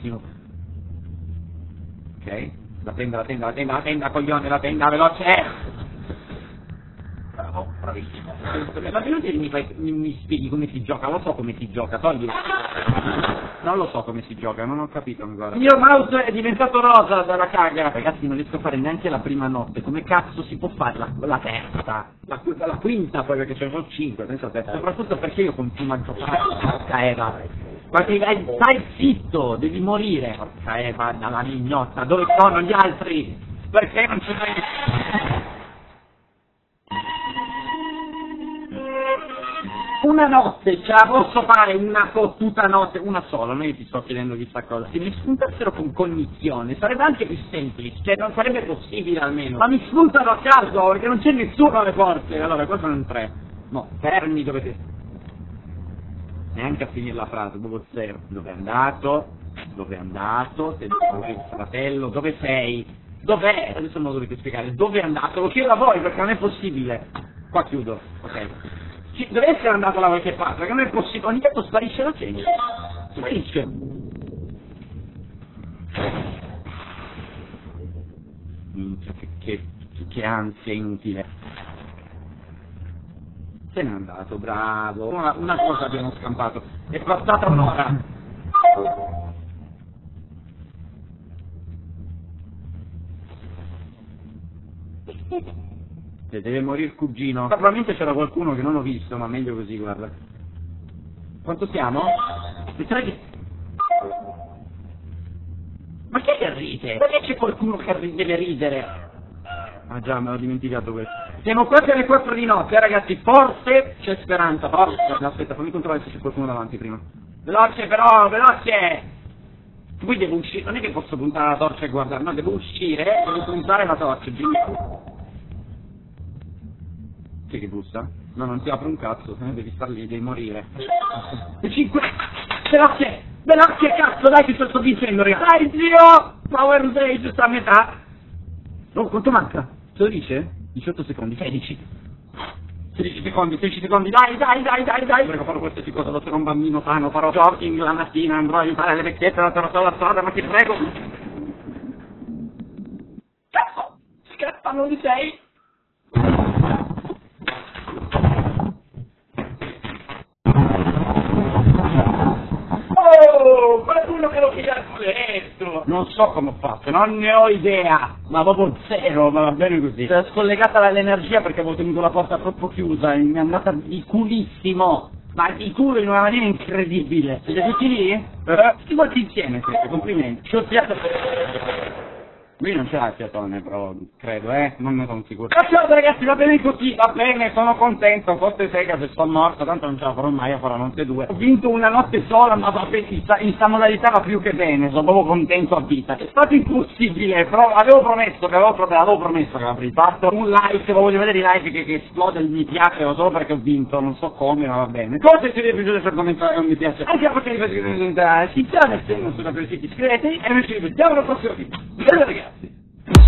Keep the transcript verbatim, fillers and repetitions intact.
attimo. Ok, la tenda, la tenda, la tenda, la tenda, coglione, la tenda, veloce. Bravo, bravissimo. Ma veloce mi, fai, mi, mi spieghi come si gioca, lo so come si gioca, toglilo. Non lo so come si gioca, non ho capito ancora. Il mio mouse è diventato rosa dalla caga. Ragazzi, non riesco a fare neanche la prima notte, come cazzo si può fare la, la terza? La, la quinta poi, perché ce ne sono cinque, pensate. Soprattutto perché io continuo a giocare, porca Eva. Ma stai zitto, devi morire. Porca Eva, dalla mignotta, dove sono gli altri? Perché non ce n'è? Una notte ce la posso fare, una fottuta notte, una sola, non io ti sto chiedendo chissà cosa. Se mi spuntassero con cognizione sarebbe anche più semplice, cioè non sarebbe possibile almeno. Ma mi spuntano a caso perché non c'è nessuno alle porte. Allora, qua sono in tre. No, fermi, dovete. Neanche a finire la frase, proprio zero. Dove è andato? Dove è andato? Se il fratello, dove sei? Dov'è? Adesso non lo dovete spiegare. Dove è andato? Lo chiedo a voi perché non è possibile. Qua chiudo, ok. Deve essere andato da qualche parte, perché non è possibile, ogni tanto sparisce la cena. Sparisce. Minchia, che, che, che ansia inutile. Se n'è andato, bravo. Una, una cosa abbiamo scampato. È passata un'ora. Deve morire il cugino. Probabilmente c'era qualcuno che non ho visto, ma meglio così, guarda. Quanto siamo? Che... Ma che che ride? Perché c'è qualcuno che deve ridere? Ah già, me l'ho dimenticato questo. Siamo quasi alle quattro di notte, eh, ragazzi, forse c'è speranza, forse. No, aspetta, fammi controllare se c'è qualcuno davanti prima. Veloce però, veloce! Poi devo uscire, non è che posso puntare la torcia e guardare, no, devo uscire, devo puntare la torcia, Jimmy. Chi che bussa? No, non ti apre un cazzo, eh, devi star lì, devi morire. E cinque! Veloce! Veloce, cazzo, dai che te lo sto dicendo, ragazzi! Dai, zio! Power Rage sta a metà! Oh, quanto manca? Se lo dice? diciotto secondi, sedici. sedici secondi, sedici secondi, dai, dai, dai, dai, dai! Prego, farò qualsiasi cosa, lo sarò un bambino sano, farò jogging la mattina, andrò a aiutare le vecchiette, la terrò sulla strada, ma ti prego! Cazzo! Scappa, non li sei! Oh, qualcuno che lo chiede al letto. Non so come ho fatto, non ne ho idea, ma proprio zero, ma va bene così. Si è scollegata dall'energia perché avevo tenuto la porta troppo chiusa e mi è andata di culissimo, ma di culo in una maniera incredibile. Siete tutti lì? Eh? Tutti quanti insieme siete, complimenti. Ci ho fiato. Qui non c'è la fiatone, però credo, eh, non ne sono sicuro. Ciao ragazzi, va bene così, va bene, sono contento, forse sega se sto morto, tanto non ce la farò mai a fare la notte due. Ho vinto una notte sola, ma va bene, in questa modalità va più che bene, sono proprio contento a vita. È stato impossibile, però avevo promesso che avevo, avevo promesso che avrei fatto un like, voglio vedere i like che, che esplode il mi piace, solo perché ho vinto, non so come, ma va bene. Cosa se vi è piaciuto per commentare non mi piace? Anche a perché vi piace commentare, iscrivetevi, se non sono per siti, iscrivetevi e noi ci rivediamo al prossimo video. Bene ragazzi!